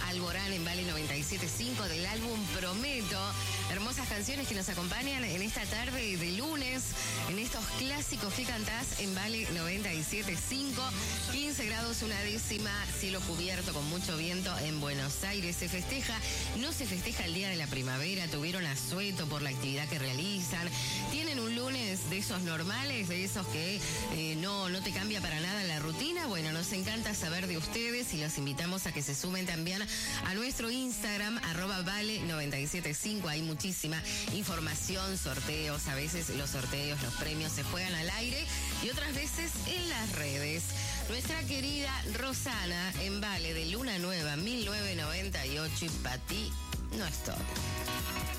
Alborán en Vale 97.5 del álbum Prometo. Hermosas canciones que nos acompañan en esta tarde de lunes, en estos clásicos que cantás en Vale 97.5. 15 grados, una décima, cielo cubierto con mucho viento en Buenos Aires. Se festeja, no se festeja el día de la primavera, tuvieron asueto por la actividad que realizan. Tienen un lunes de esos normales, de esos que no te cambia para nada la rutina. Bueno, nos encanta saber de ustedes y los invitamos a que se sumen también a nuestro Instagram, @vale975. Hay muchísima información, sorteos. A veces los sorteos, los premios se juegan al aire y otras veces en las redes. Nuestra querida Rosana en Vale de Luna Nueva 1998 y para ti no es todo.